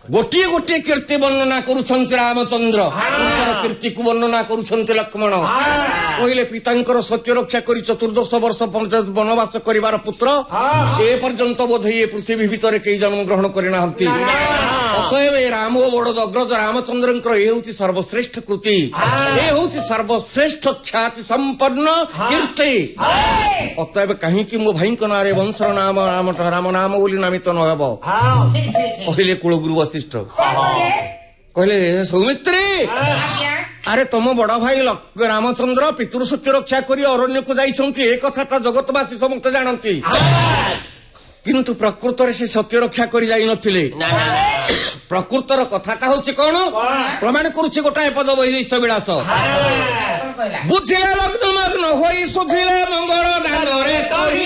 ଗୋଟିଏ ଗୋଟିଏ କୀର୍ତ୍ତି ବର୍ଣ୍ଣନା କରୁଛନ୍ତି ରାମଚନ୍ଦ୍ର, ତାଙ୍କର କୀର୍ତ୍ତିକୁ ବର୍ଣ୍ଣନା କରୁଛନ୍ତି ଲକ୍ଷ୍ମଣ। କହିଲେ ପିତାଙ୍କର ସତ୍ୟ ରକ୍ଷା କରି 14 ବର୍ଷ ବନବାସ କରିବାର ପୁତ୍ର ଏ ପର୍ଯ୍ୟନ୍ତ ବୋଧେ ଏ ପୃଥିବୀ ଭିତରେ କେହି ଜନ୍ମଗ୍ରହଣ କରିନାହାନ୍ତି। ଅତଏବ ରାମ ଓ ବଡ ଅଗ୍ରଜ ରାମଚନ୍ଦ୍ରଙ୍କର ଏ ହେଉଛି ସର୍ବଶ୍ରେଷ୍ଠ କୃତି, ଏ ହେଉଛି ସର୍ବଶ୍ରେଷ୍ଠ ଖ୍ୟାତି ସମ୍ପନ୍ନ କୀର୍ତ୍ତି। ଅତଏବ କାହିଁକି ମୋ ଭାଇଙ୍କ ନାଁରେ ବଂଶର ନାମ ରାମ ନାମ ବୋଲି ନାମିତ ନ ହେବ? କହିଲେ କୁଳଗୁରୁ ବଶିଷ୍ଠ। କହିଲେ ସୌମିତ୍ରୀ, ଆରେ ତମ ବଡ ଭାଇ ରାମଚନ୍ଦ୍ର ପିତୃ ସତ୍ୟ ରକ୍ଷା କରି ଅରଣ୍ୟକୁ ଯାଇଛନ୍ତି, ଏ କଥାଟା ଜଗତବାସୀ ସମସ୍ତେ ଜାଣନ୍ତି। କିନ୍ତୁ ପ୍ରକୃତରେ ସେ ସତ୍ୟ ରକ୍ଷା କରି ଯାଇନଥିଲେ। ପ୍ରକୃତର କଥାଟା ହଉଛି କଣ? ପ୍ରମାଣ କରୁଛି ଗୋଟାଏ ପଦ ବୈଦେଶ ବିଳାସ। ବୁଝିଲେ ଲଗ୍ନ ମଗ୍ନ ହୋଇ ସୁଝିଲେ ମଙ୍ଗଳ ଦାନରେ